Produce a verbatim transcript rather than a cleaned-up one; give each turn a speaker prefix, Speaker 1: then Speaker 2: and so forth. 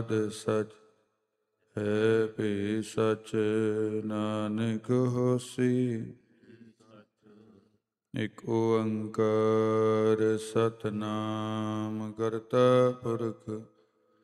Speaker 1: ਸਚ ਹੈ ਭੀ ਸਚ ਨਾਨਕ ਹੋਸੀ। ਇਕ ਓੰਕਾਰ ਸਤਿਨਾਮ ਕਰਤਾ ਪੁਰਖ